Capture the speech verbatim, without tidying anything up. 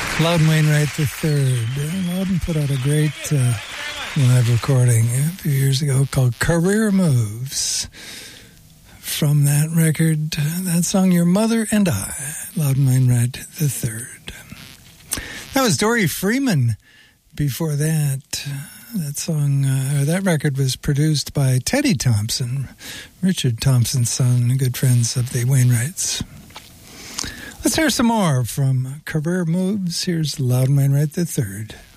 Loudon Wainwright the third. Loudon put out a great uh, live recording a few years ago called Career Moves. From that record, that song, Your Mother and I, Loudon Wainwright the third. That was Dory Freeman before that. That song, uh, that record was produced by Teddy Thompson, Richard Thompson's son, good friends of the Wainwrights. Let's hear some more from Career Moves. Here's Loudon Wainwright the third.